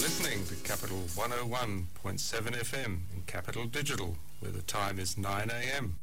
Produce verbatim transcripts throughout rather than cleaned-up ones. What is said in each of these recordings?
listening to Capital one oh one point seven F M in Capital Digital, where the time is nine a m.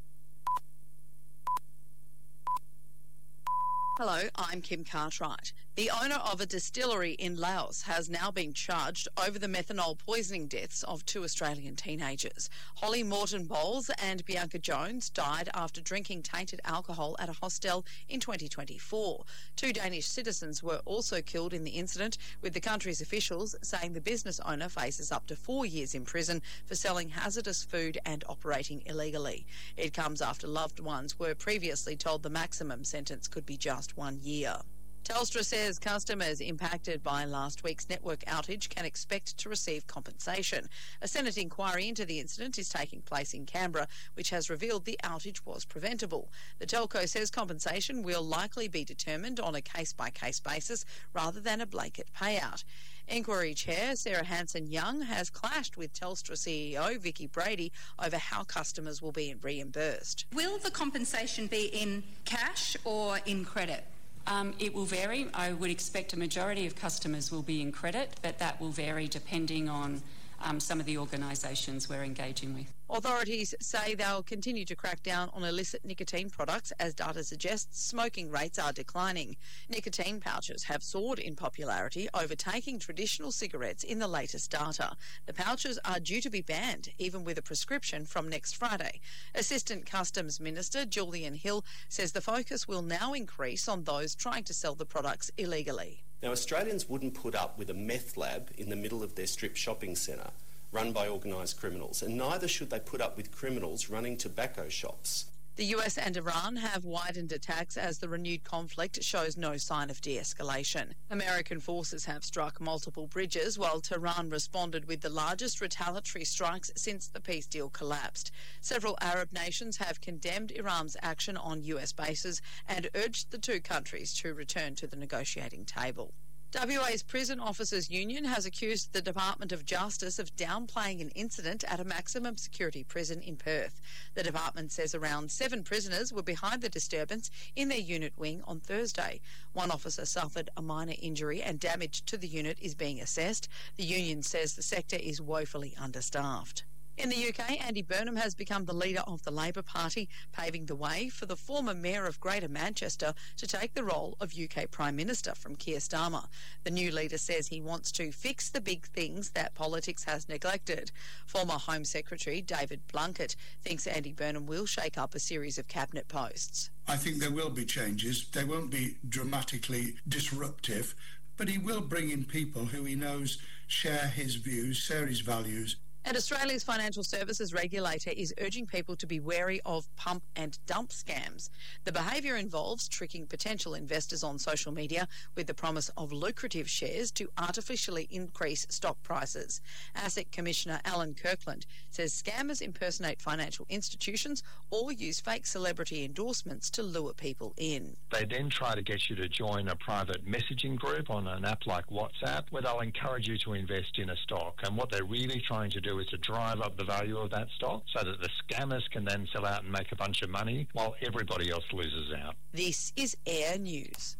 Hello, I'm Kim Cartwright. The owner of a distillery in Laos has now been charged over the methanol poisoning deaths of two Australian teenagers. Holly Morton Bowles and Bianca Jones died after drinking tainted alcohol at a hostel in twenty twenty-four. Two Danish citizens were also killed in the incident, with the country's officials saying the business owner faces up to four years in prison for selling hazardous food and operating illegally. It comes after loved ones were previously told the maximum sentence could be just one year. Telstra says customers impacted by last week's network outage can expect to receive compensation. A Senate inquiry into the incident is taking place in Canberra, which has revealed the outage was preventable. The telco says compensation will likely be determined on a case-by-case basis rather than a blanket payout. Inquiry Chair Sarah Hanson-Young has clashed with Telstra C E O Vicky Brady over how customers will be reimbursed. Will the compensation be in cash or in credit? Um, it will vary. I would expect a majority of customers will be in credit, but that will vary depending on um, some of the organisations we're engaging with. Authorities say they'll continue to crack down on illicit nicotine products as data suggests smoking rates are declining. Nicotine pouches have soared in popularity, overtaking traditional cigarettes in the latest data. The pouches are due to be banned, even with a prescription from next Friday. Assistant Customs Minister Julian Hill says the focus will now increase on those trying to sell the products illegally. Now, Australians wouldn't put up with a meth lab in the middle of their strip shopping centre run by organised criminals, and neither should they put up with criminals running tobacco shops. The U S and Iran have widened attacks as the renewed conflict shows no sign of de-escalation. American forces have struck multiple bridges, while Tehran responded with the largest retaliatory strikes since the peace deal collapsed. Several Arab nations have condemned Iran's action on U S bases and urged the two countries to return to the negotiating table. W A's Prison Officers Union has accused the Department of Justice of downplaying an incident at a maximum security prison in Perth. The department says around seven prisoners were behind the disturbance in their unit wing on Thursday. One officer suffered a minor injury and damage to the unit is being assessed. The union says the sector is woefully understaffed. In the U K, Andy Burnham has become the leader of the Labor Party, paving the way for the former Mayor of Greater Manchester to take the role of U K Prime Minister from Keir Starmer. The new leader says he wants to fix the big things that politics has neglected. Former Home Secretary David Blunkett thinks Andy Burnham will shake up a series of cabinet posts. I think there will be changes. They won't be dramatically disruptive, but he will bring in people who he knows share his views, share his values. And Australia's financial services regulator is urging people to be wary of pump and dump scams. The behaviour involves tricking potential investors on social media with the promise of lucrative shares to artificially increase stock prices. ASIC Commissioner Alan Kirkland says scammers impersonate financial institutions or use fake celebrity endorsements to lure people in. They then try to get you to join a private messaging group on an app like WhatsApp, where they'll encourage you to invest in a stock. And what they're really trying to do is to drive up the value of that stock so that the scammers can then sell out and make a bunch of money while everybody else loses out. This is Air News.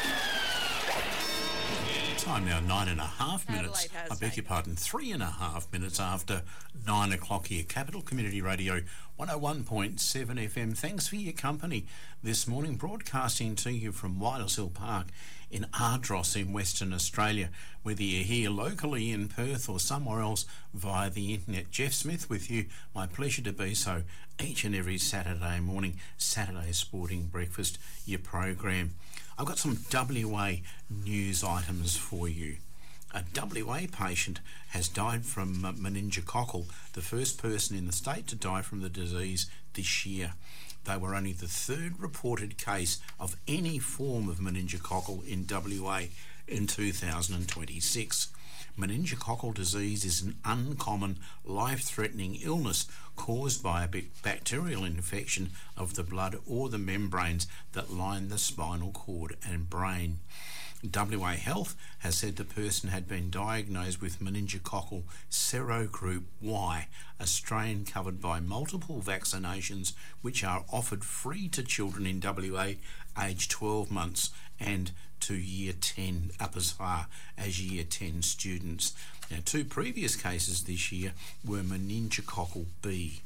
Time now, nine and a half minutes. I beg your pardon, three and a half minutes after nine o'clock here. Capital Community Radio, one oh one point seven F M. Thanks for your company this morning, broadcasting to you from Whitehall Hill Park in Ardross in Western Australia, whether you're here locally in Perth or somewhere else via the internet. Jeff Smith with you. My pleasure to be so each and every Saturday morning, Saturday Sporting Breakfast, your program. I've got some W A news items for you. A W A patient has died from uh, meningococcal, the first person in the state to die from the disease this year. They were only the third reported case of any form of meningococcal in W A in two thousand twenty-six. Meningococcal disease is an uncommon, life-threatening illness caused by a bacterial infection of the blood or the membranes that line the spinal cord and brain. W A Health has said the person had been diagnosed with meningococcal serogroup Y, a strain covered by multiple vaccinations which are offered free to children in W A aged twelve months and to Year ten up as far as Year ten students. Now, two previous cases this year were meningococcal B.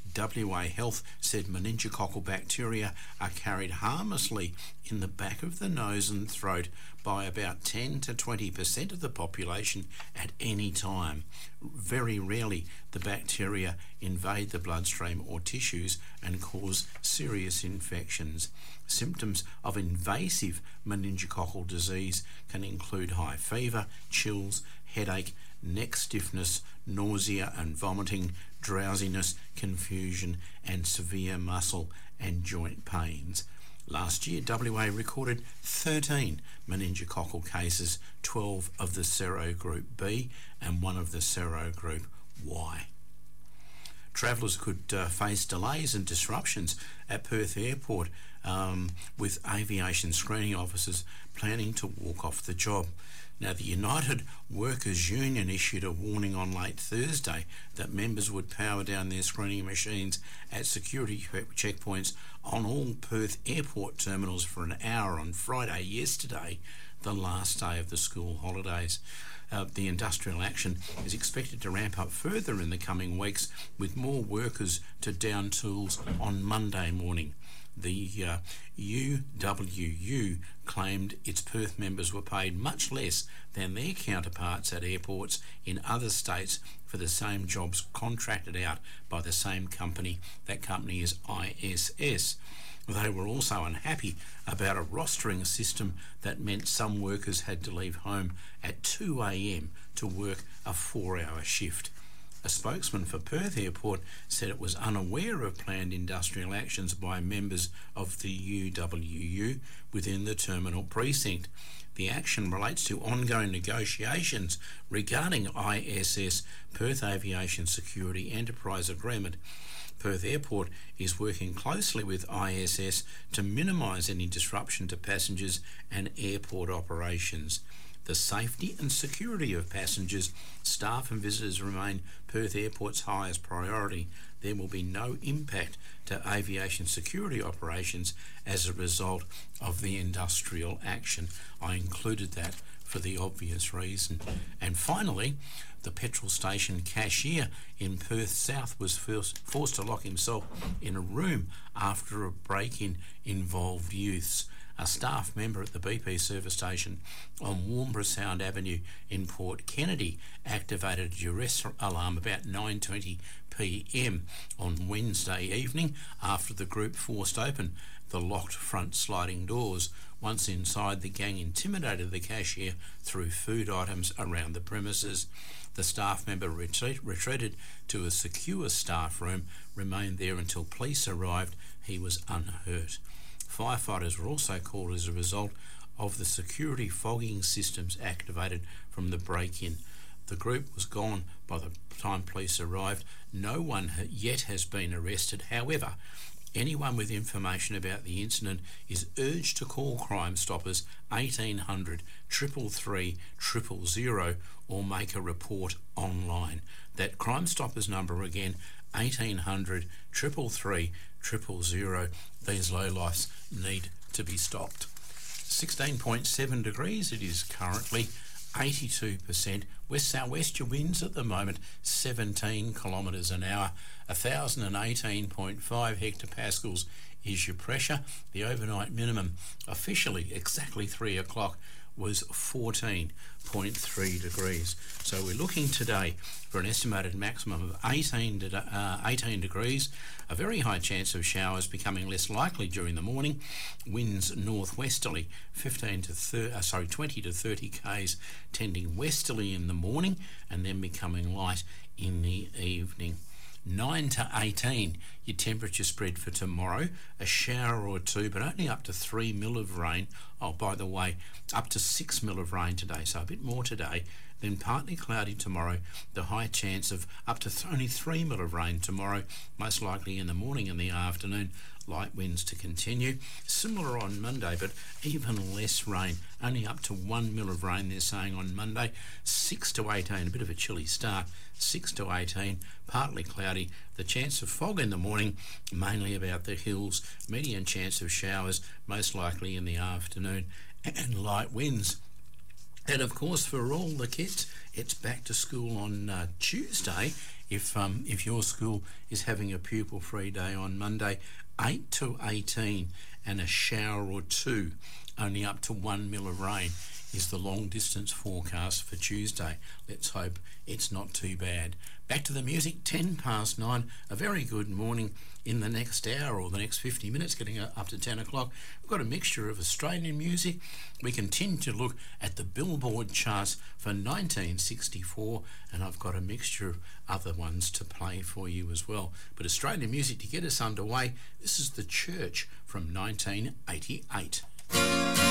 W A Health said meningococcal bacteria are carried harmlessly in the back of the nose and throat by about ten to twenty percent of the population at any time. Very rarely the bacteria invade the bloodstream or tissues and cause serious infections. Symptoms of invasive meningococcal disease can include high fever, chills, headache, neck stiffness, nausea and vomiting, drowsiness, confusion and severe muscle and joint pains. Last year, W A recorded thirteen meningococcal cases, twelve of the serogroup B and one of the serogroup Y. Travellers could uh, face delays and disruptions at Perth Airport, um, with aviation screening officers planning to walk off the job. Now, the United Workers Union issued a warning on late Thursday that members would power down their screening machines at security checkpoints on all Perth Airport terminals for an hour on Friday yesterday, the last day of the school holidays. Uh, the industrial action is expected to ramp up further in the coming weeks, with more workers to down tools on Monday morning. The uh, U W U claimed its Perth members were paid much less than their counterparts at airports in other states for the same jobs contracted out by the same company. That company is I S S. They were also unhappy about a rostering system that meant some workers had to leave home at two a.m. to work a four-hour shift. A spokesman for Perth Airport said it was unaware of planned industrial actions by members of the U W U within the terminal precinct. The action relates to ongoing negotiations regarding I S S Perth Aviation Security Enterprise Agreement. Perth Airport is working closely with I S S to minimise any disruption to passengers and airport operations. The safety and security of passengers, staff and visitors remain Perth Airport's highest priority. There will be no impact to aviation security operations as a result of the industrial action. I included that for the obvious reason. And finally, the petrol station cashier in Perth South was forced to lock himself in a room after a break-in involved youths. A staff member at the B P service station on Warnbro Sound Avenue in Port Kennedy activated a duress alarm about nine twenty p.m. on Wednesday evening after the group forced open the locked front sliding doors. Once inside, the gang intimidated the cashier through food items around the premises. The staff member retreat, retreated to a secure staff room, remained there until police arrived. He was unhurt. Firefighters were also called as a result of the security fogging systems activated from the break-in. The group was gone by the time police arrived. No one yet has been arrested. However, anyone with information about the incident is urged to call Crime Stoppers eighteen hundred, three three three, zero zero zero or make a report online. That Crime Stoppers number again, eighteen hundred, three three three, zero zero zero. These lowlifes need to be stopped. sixteen point seven degrees it is currently, eighty-two percent. West-southwest winds at the moment, seventeen kilometres an hour. one thousand eighteen point five hectopascals is your pressure. The overnight minimum, officially exactly three o'clock, was fourteen point three degrees. So we're looking today for an estimated maximum of eighteen, de- uh, eighteen degrees, a very high chance of showers becoming less likely during the morning, winds northwesterly fifteen to thirty, uh, sorry, twenty to thirty k's, tending westerly in the morning and then becoming light in the evening. nine to eighteen, your temperature spread for tomorrow. A shower or two, but only up to three mil of rain. Oh, by the way, up to six mil of rain today, so a bit more today. Then partly cloudy tomorrow. The high chance of up to th- only three mil of rain tomorrow, most likely in the morning and the afternoon. Light winds to continue. Similar on Monday, but even less rain. Only up to one mil of rain, they're saying, on Monday. six to eighteen, a bit of a chilly start. six to eighteen, partly cloudy. The chance of fog in the morning, mainly about the hills. Medium chance of showers, most likely in the afternoon and light winds. And of course, for all the kids, it's back to school on uh, Tuesday. If um, if your school is having a pupil-free day on Monday, eight to eighteen, and a shower or two, only up to one mil of rain is the long-distance forecast for Tuesday. Let's hope it's not too bad. Back to the music, ten past nine. A very good morning. In the next hour or the next fifty minutes, getting up to ten o'clock, we've got a mixture of Australian music. We continue to look at the Billboard charts for nineteen sixty-four, and I've got a mixture of other ones to play for you as well. But Australian music to get us underway, this is The Church from nineteen eighty-eight.